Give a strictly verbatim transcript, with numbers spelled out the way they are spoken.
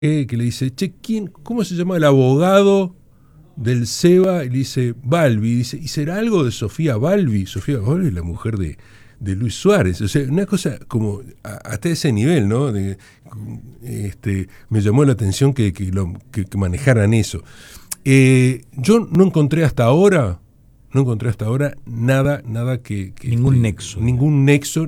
eh, que le dice, che, ¿quién, ¿cómo se llama el abogado del SEBA? Y le dice, Balbi. Y dice, ¿y será algo de Sofía Balbi? Sofía Balbi es la mujer de, de Luis Suárez. O sea, una cosa como a, hasta ese nivel, ¿no? De, este, me llamó la atención que, que, lo, que, que manejaran eso. Eh, yo no encontré hasta ahora, no encontré hasta ahora nada, nada que... que ningún este, nexo. Ningún nexo,